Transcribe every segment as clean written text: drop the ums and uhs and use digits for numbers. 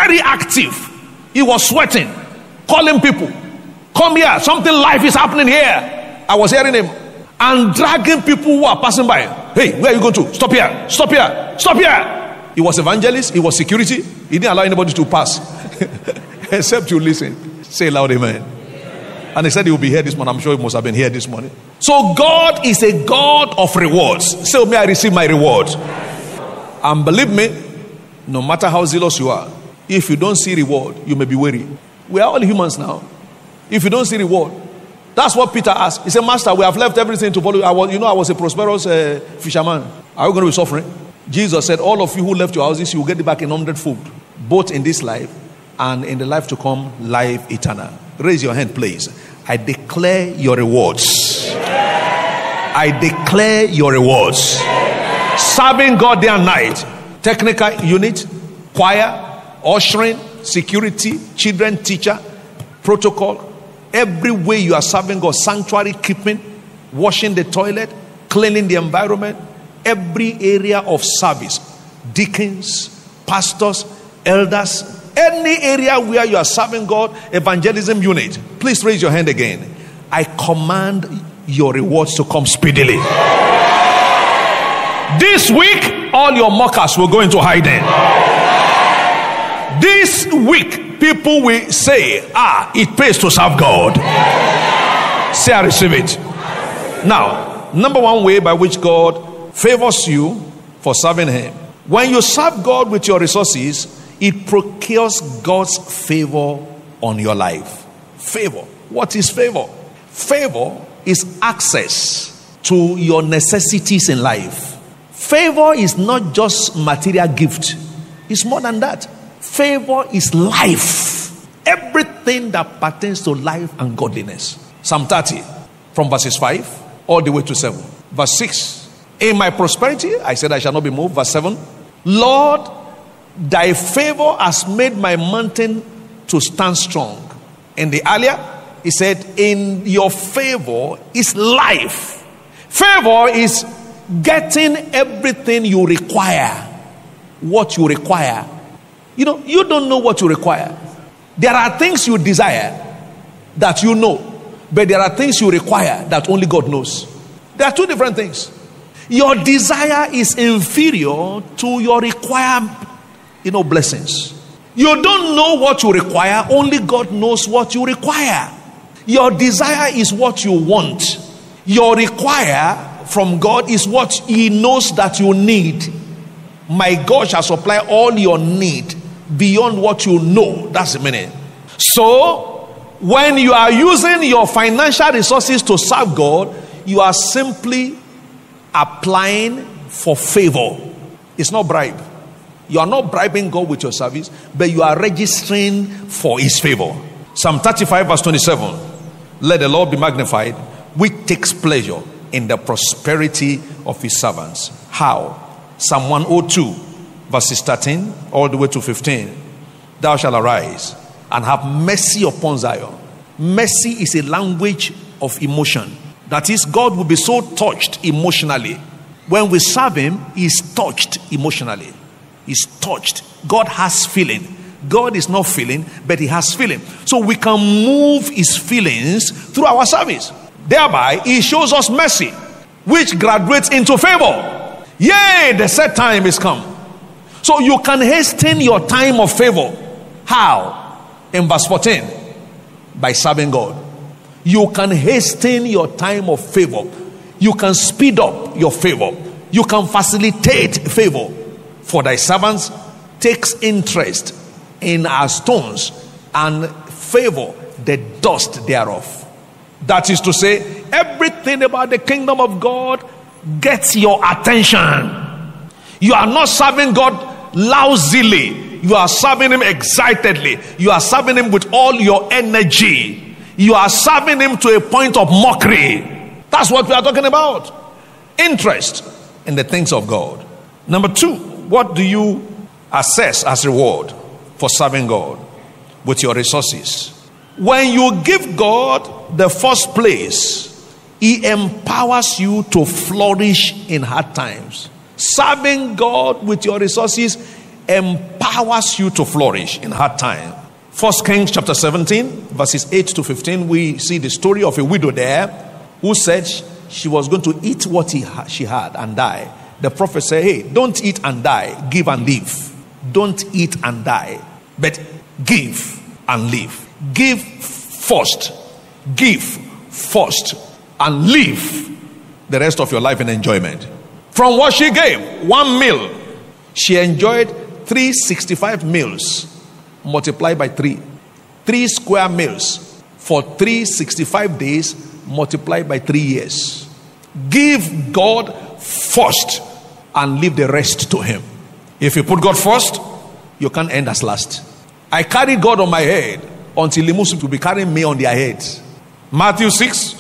very active. He was sweating, calling people, come here, something life is happening here. I was hearing him. And dragging people who are passing by. Hey, where are you going to? Stop here, stop here, stop here. He was evangelist, he was security. He didn't allow anybody to pass. Except you listen. Say loud amen. And he said he will be here this morning. I'm sure he must have been here this morning. So God is a God of rewards. So may I receive my reward. And believe me, no matter how zealous you are, if you don't see reward, you may be weary. We are all humans now. If you don't see reward, that's what Peter asked. He said, Master, we have left everything to follow you. I was a prosperous fisherman. Are you going to be suffering? Jesus said, all of you who left your houses, you will get it back in 100-fold, both in this life and in the life to come, life eternal. Raise your hand, please. I declare your rewards. I declare your rewards. Serving God day and night. Technical unit, choir, ushering, security, children, teacher, protocol. Every way you are serving God, sanctuary keeping, washing the toilet, cleaning the environment, every area of service, deacons, pastors, elders, any area where you are serving God, evangelism unit, please raise your hand again. I command your rewards to come speedily. This week, all your mockers will go into hiding. This week, people will say, it pays to serve God. Say, I receive it. Now, number one way by which God favors you for serving Him. When you serve God with your resources, it procures God's favor on your life. Favor. What is favor? Favor is access to your necessities in life. Favor is not just material gift. It's more than that. Favor is life. Everything that pertains to life and godliness. Psalm 30 from verses 5 all the way to 7. Verse 6. In my prosperity, I said I shall not be moved. Verse 7. Lord, thy favor has made my mountain to stand strong. In the earlier, he said, in your favor is life. Favor is getting everything you require. What you require. You don't know what you require. There are things you desire that you know, but there are things you require that only God knows. There are two different things. Your desire is inferior to your required, blessings. You don't know what you require. Only God knows what you require. Your desire is what you want. Your require from God is what He knows that you need. My God shall supply all your need beyond what you know. That's the meaning. So, when you are using your financial resources to serve God, you are simply applying for favor. It's not bribe. You are not bribing God with your service, but you are registering for His favor. Psalm 35 verse 27. Let the Lord be magnified, which takes pleasure in the prosperity of His servants. How? Psalm 102 verses 13 all the way to 15. Thou shalt arise and have mercy upon Zion. Mercy is a language of emotion. That is, God will be so touched emotionally. When we serve Him, He is touched emotionally. He's touched. God has feeling. God is not feeling, but He has feeling. So we can move His feelings through our service. Thereby, He shows us mercy, which graduates into favor. Yea, the set time is come. So you can hasten your time of favor. How? In verse 14. By serving God. You can hasten your time of favor. You can speed up your favor. You can facilitate favor. For thy servants takes interest in our stones and favor the dust thereof. That is to say, everything about the kingdom of God gets your attention. You are not serving God lousily. You are serving Him excitedly. You are serving Him with all your energy. You are serving Him to a point of mockery. That's what we are talking about. Interest in the things of God. Number 2, what do you assess as reward for serving God with your resources? When you give God the first place, He empowers you to flourish in hard times. Serving God with your resources empowers you to flourish in hard time. 1 Kings chapter 17, verses 8 to 15, we see the story of a widow there who said she was going to eat what she had and die. The prophet said, hey, don't eat and die, give and live. Don't eat and die, but give and live. Give first, and live the rest of your life in enjoyment. From what she gave, 1 meal, she enjoyed 365 meals multiplied by 3. 3 square meals for 365 days multiplied by 3 years. Give God first and leave the rest to Him. If you put God first, you can't end as last. I carried God on my head until the Muslims will be carrying me on their heads. Matthew 6,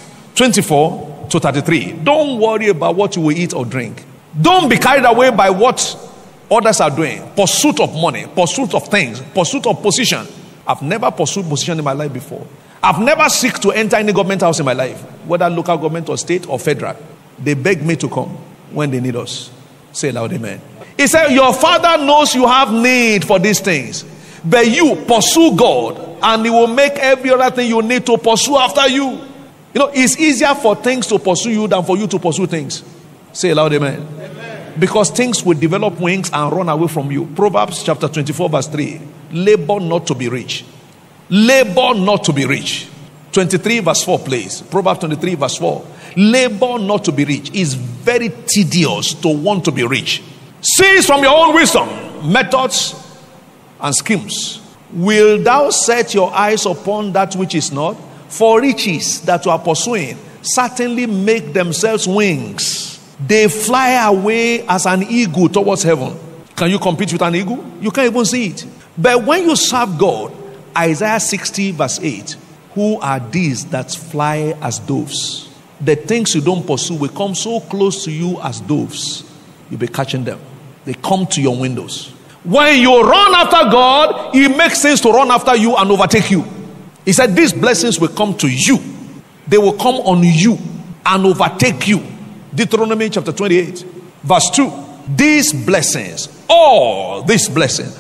24 to 33. Don't worry about what you will eat or drink. Don't be carried away by what others are doing. Pursuit of money, pursuit of things, pursuit of position. I've never pursued position in my life before. I've never seek to enter any government house in my life, whether local government or state or federal. They beg me to come when they need us. Say loud, amen. He said, your Father knows you have need for these things, but you pursue God and He will make every other thing you need to pursue after you. You know, it's easier for things to pursue you than for you to pursue things. Say loud, amen. Because things will develop wings and run away from you. Proverbs chapter 24 verse 3. Labor not to be rich. Labor not to be rich. 23 verse 4 please. Proverbs 23 verse 4. Labor not to be rich. It's very tedious to want to be rich. Cease from your own wisdom, methods and schemes. Will thou set your eyes upon that which is not? For riches that you are pursuing certainly make themselves wings. They fly away as an eagle towards heaven. Can you compete with an eagle? You can't even see it. But when you serve God, Isaiah 60 verse 8, who are these that fly as doves? The things you don't pursue will come so close to you as doves. You'll be catching them. They come to your windows. When you run after God, He makes things to run after you and overtake you. He said these blessings will come to you. They will come on you and overtake you. Deuteronomy chapter 28 verse 2. These blessings, all this blessing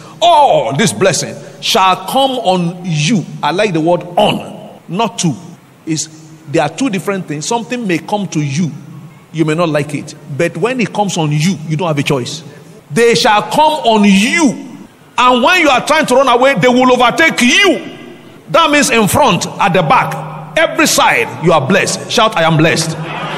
shall come on you. I like the word on, not to. There are two different things. Something may come to you, you may not like it, but when it comes on you, you don't have a choice. They shall come on you, and when you are trying to run away, they will overtake you. That means in front, at the back, every side, you are blessed. Shout, I am blessed.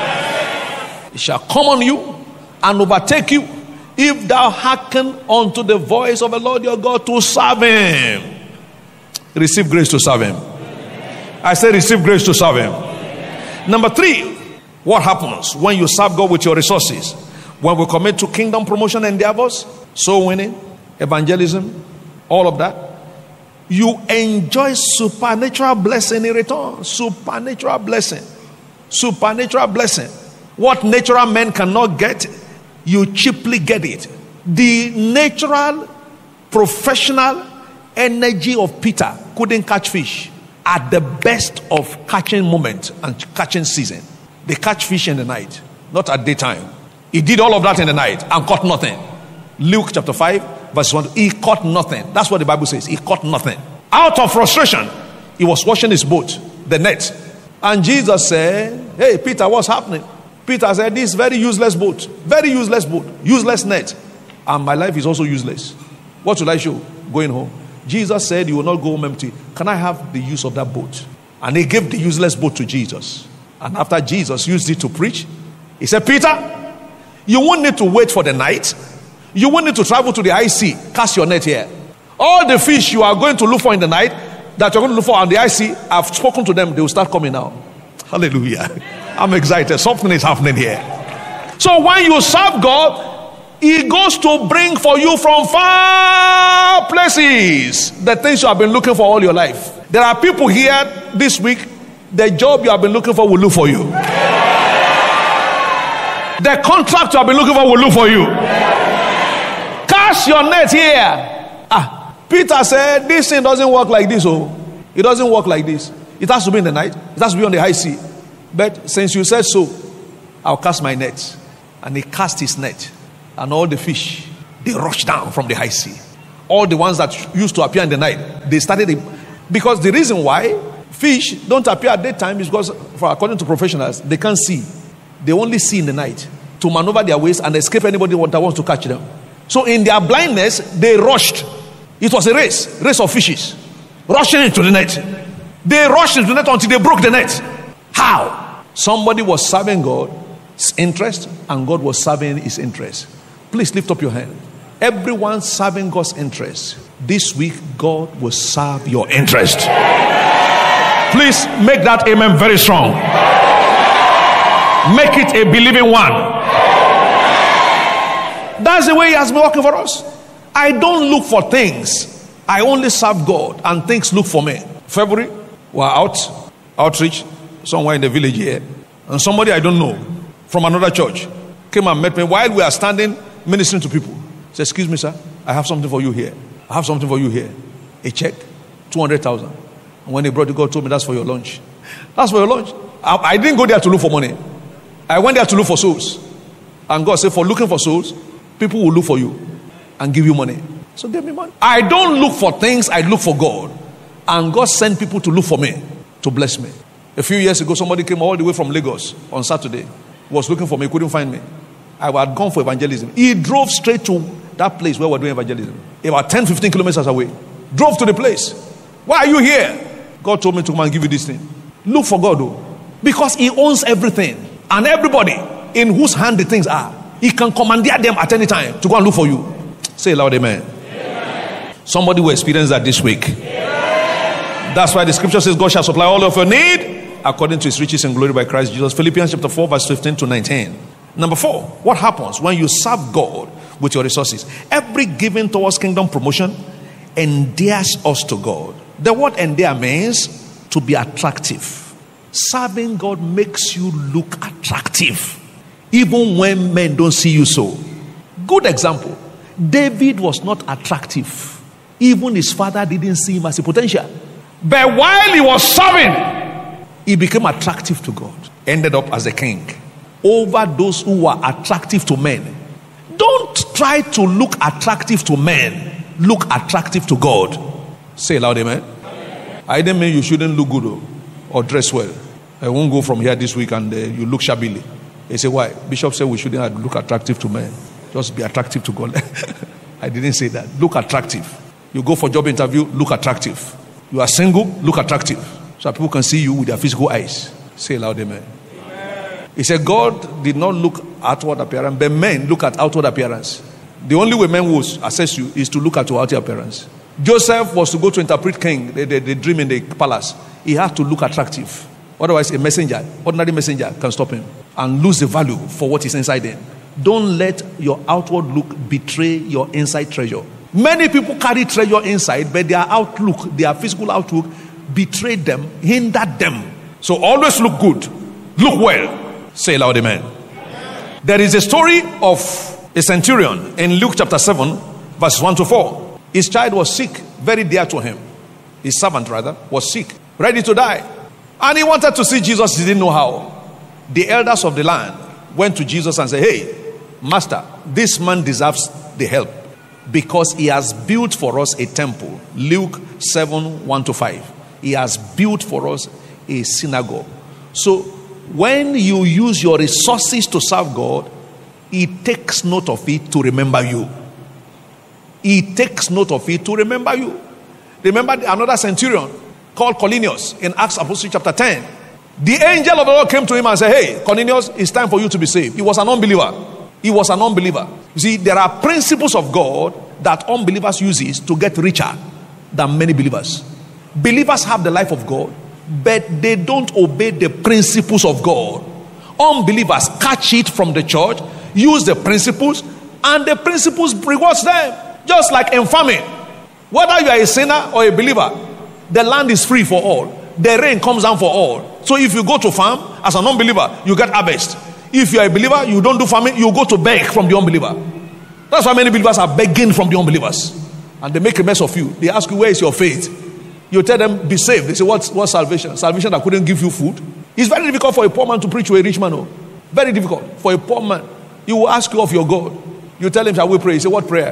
It shall come on you and overtake you if thou hearken unto the voice of the Lord your God to serve Him. Receive grace to serve Him. I say receive grace to serve Him. Number 3, what happens when you serve God with your resources? When we commit to kingdom promotion endeavors, soul winning, evangelism, all of that, you enjoy supernatural blessing in return. Supernatural blessing. Supernatural blessing. What natural men cannot get, you cheaply get it. The natural, professional energy of Peter couldn't catch fish at the best of catching moment and catching season. They catch fish in the night, not at daytime. He did all of that in the night and caught nothing. Luke chapter 5 verse 1. He caught nothing. That's what the Bible says. He caught nothing. Out of frustration, he was washing his boat, the net. And Jesus said, hey Peter, what's happening? Peter said, this very useless boat, useless net. And my life is also useless. What will I show? Going home. Jesus said, you will not go home empty. Can I have the use of that boat? And he gave the useless boat to Jesus. And after Jesus used it to preach, he said, Peter, you won't need to wait for the night. You won't need to travel to the high sea. Cast your net here. All the fish you are going to look for in the night, that you're going to look for on the high sea, I've spoken to them. They will start coming now. Hallelujah. I'm excited. Something is happening here. So when you serve God, He goes to bring for you from far places the things you have been looking for all your life. There are people here this week, the job you have been looking for will look for you. The contract you have been looking for will look for you. Cast your net here. Peter said, this thing doesn't work like this. Oh, it doesn't work like this. It has to be in the night. It has to be on the high sea. But since you said so, I'll cast my net. And he cast his net. And all the fish, they rushed down from the high sea. All the ones that used to appear in the night, they started because the reason why fish don't appear at daytime is because, according to professionals, they can't see. They only see in the night to maneuver their ways and escape anybody that wants to catch them. So in their blindness, they rushed. It was a race of fishes, rushing into the net. They rushed into the net until they broke the net. How? Somebody was serving God's interest and God was serving his interest. Please lift up your hand. Everyone serving God's interest. This week, God will serve your interest. Please make that amen very strong. Make it a believing one. That's the way he has been working for us. I don't look for things. I only serve God and things look for me. February, we're outreach somewhere in the village here. And somebody I don't know from another church came and met me while we are standing ministering to people. Said, excuse me, sir, I have something for you here. I have something for you here. A check, 200,000. And when they brought it, God told me that's for your lunch. That's for your lunch. I didn't go there to look for money. I went there to look for souls. And God said, for looking for souls, people will look for you and give you money. So give me money. I don't look for things, I look for God. And God sent people to look for me, to bless me. A few years ago, somebody came all the way from Lagos on Saturday. Was looking for me, couldn't find me. I had gone for evangelism. He drove straight to that place where we're doing evangelism. About 10-15 kilometers away. Drove to the place. Why are you here? God told me to come and give you this thing. Look for God though. Because he owns everything. And everybody in whose hand the things are, he can commandeer them at any time to go and look for you. Say loud amen. Amen. Somebody will experience that this week. Amen. That's why the scripture says God shall supply all of your need according to his riches and glory by Christ Jesus. Philippians chapter 4 verse 15 to 19. Number 4, what happens when you serve God with your resources? Every giving towards kingdom promotion endears us to God. The word endear means to be attractive. Serving God makes you look attractive even when men don't see you so. Good example. David was not attractive. Even his father didn't see him as a potential. But while he was serving, he became attractive to God. Ended up as a king over those who were attractive to men. Don't try to look attractive to men. Look attractive to God. Say loud amen. I didn't mean you shouldn't look good or dress well. I won't go from here this week and you look shabbily. They say, why? Bishop said we shouldn't look attractive to men. Just be attractive to God. I didn't say that. Look attractive. You go for job interview, look attractive. You are single, look attractive. So people can see you with their physical eyes. Say loud amen. He said God did not look outward appearance, but men look at outward appearance. The only way men will assess you is to look at your outward appearance. Joseph was to go to interpret king, the dream in the palace. He had to look attractive. Otherwise, a messenger, ordinary messenger, can stop him and lose the value for what is inside him. Don't let your outward look betray your inside treasure. Many people carry treasure inside, but their outlook, their physical outlook, betrayed them, hindered them. So always look good, look well. Say loud amen. There is a story of a centurion in Luke chapter 7, verse 1 to 4. His child was sick, very dear to him. His servant rather was sick, ready to die. And he wanted to see Jesus, he didn't know how. The elders of the land went to Jesus and said, hey, Master, this man deserves the help because he has built for us a temple. Luke 7, 1 to 5. He has built for us a synagogue. So when you use your resources to serve God, he takes note of it to remember you. He takes note of it to remember you. Remember another centurion called Cornelius in Acts Apostle chapter 10. The angel of the Lord came to him and said, hey, Cornelius, it's time for you to be saved. He was an unbeliever. He was an unbeliever. You see, there are principles of God that unbelievers use to get richer than many believers. Believers have the life of God, but they don't obey the principles of God. Unbelievers catch it from the church, use the principles, and the principles rewards them. Just like in farming. Whether you are a sinner or a believer, the land is free for all. The rain comes down for all. So if you go to farm as an unbeliever, you get harvest. If you are a believer, you don't do farming, you go to beg from the unbeliever. That's why many believers are begging from the unbelievers. And they make a mess of you. They ask you, where is your faith? You tell them, be saved. They say, what's salvation? Salvation that couldn't give you food? It's very difficult for a poor man to preach to a rich man. Oh. Very difficult for a poor man. He will ask you of your God. You tell him, shall we pray? He say, what prayer?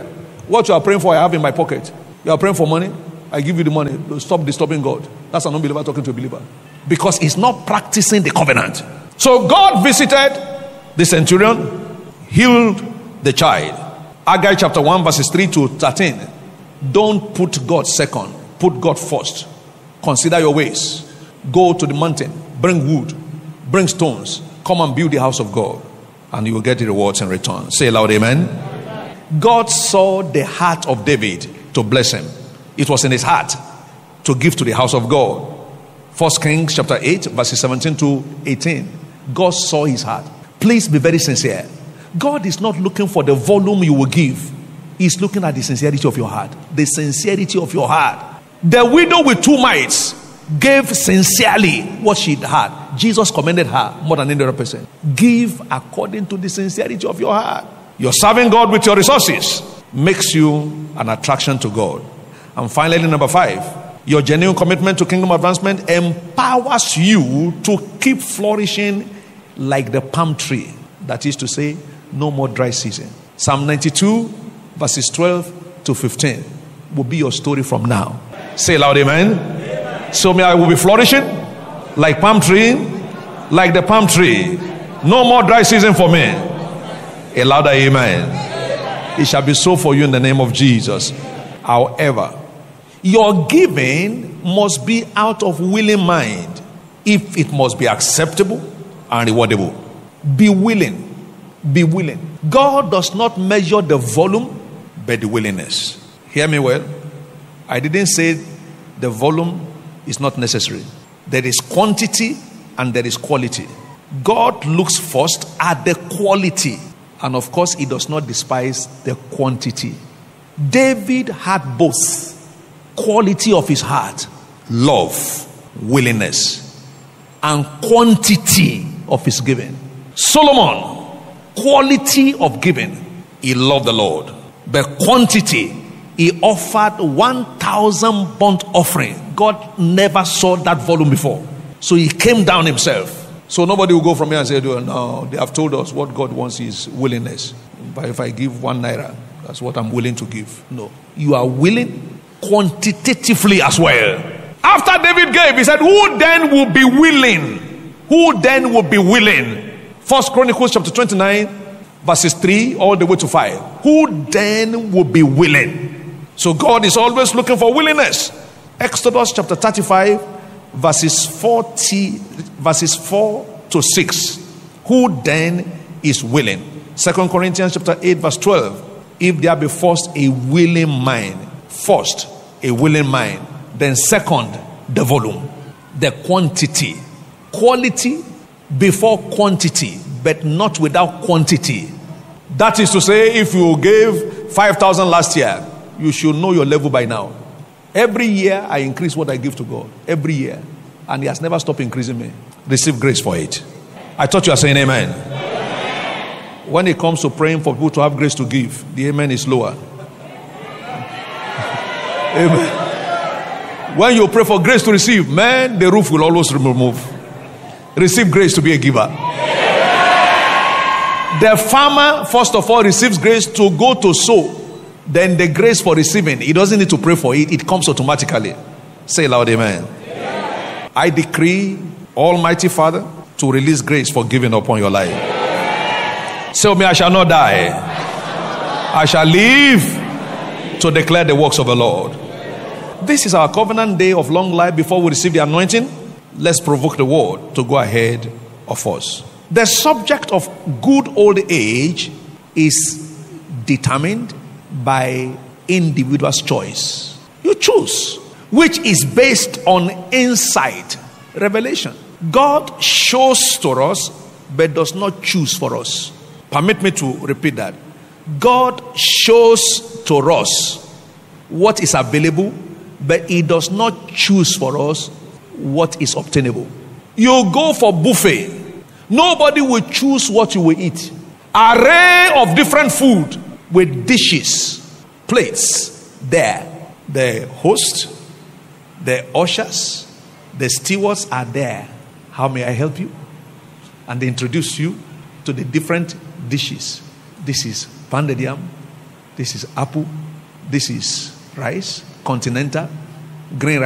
What you are praying for, I have in my pocket. You are praying for money, I give you the money. Stop disturbing God. That's an unbeliever talking to a believer. Because he's not practicing the covenant. So God visited the centurion, healed the child. Haggai chapter 1 verses 3 to 13. Don't put God second. Put God first. Consider your ways. Go to the mountain. Bring wood. Bring stones. Come and build the house of God. And you will get the rewards in return. Say loud, amen. God saw the heart of David to bless him. It was in his heart to give to the house of God. 1 Kings chapter 8 verses 17 to 18. God saw his heart. Please be very sincere. God is not looking for the volume you will give. He's looking at the sincerity of your heart. The sincerity of your heart. The widow with 2 mites gave sincerely what she had. Jesus commended her more than any other person. Give according to the sincerity of your heart. You're serving God with your resources. Makes you an attraction to God. And finally, number 5, your genuine commitment to kingdom advancement empowers you to keep flourishing like the palm tree. That is to say, no more dry season. Psalm 92 verses 12 to 15 will be your story from now. Say loud, amen. So I will be flourishing like palm tree, like the palm tree. No more dry season for me. A louder amen. It shall be so for you in the name of Jesus. However, your giving must be out of willing mind if it must be acceptable and rewardable. Be willing. Be willing. God does not measure the volume, but the willingness. Hear me well. I didn't say the volume is not necessary. There is quantity and there is quality. God looks first at the quality. And of course, he does not despise the quantity. David had both. Quality of his heart, love, willingness, and quantity of his giving. Solomon, quality of giving, he loved the Lord. But quantity, he offered 1,000 burnt offering. God never saw that volume before. So he came down himself. So nobody will go from here and say, no, they have told us what God wants is willingness. But if I give 1 naira, that's what I'm willing to give. No. You are willing quantitatively as well. After David gave, he said, who then will be willing? Who then will be willing? 1 Chronicles chapter 29 verses 3 all the way to 5. Who then will be willing? So God is always looking for willingness. Exodus chapter 35 verses 4 to 6. Who then is willing? 2 Corinthians chapter 8 verse 12. If there be first a willing mind. First, a willing mind. Then second, the volume. The quantity. Quality before quantity, but not without quantity. That is to say, if you gave 5,000 last year, you should know your level by now. Every year, I increase what I give to God. Every year. And he has never stopped increasing me. Receive grace for it. I thought you are saying amen. When it comes to praying for people to have grace to give, the amen is lower. Amen. When you pray for grace to receive, man, the roof will always remove. Receive grace to be a giver. The farmer, first of all, receives grace to go to sow. Then the grace for receiving, he doesn't need to pray for it. It comes automatically. Say loud, amen. I decree, Almighty Father, to release grace for giving upon your life. Say me, I shall not die. I shall live to declare the works of the Lord. This is our covenant day of long life. Before we receive the anointing, let's provoke the word to go ahead of us. The subject of good old age is determined by individual's choice. You choose, which is based on insight, revelation. God shows to us, but does not choose for us. Permit me to repeat that. God shows to us what is available, but he does not choose for us what is obtainable. You go for buffet. Nobody will choose what you will eat. Array of different food with dishes, plates there. The host, the ushers, the stewards are there. How may I help you? And they introduce you to the different dishes. This is pounded yam. This is apple. This is rice, continental, green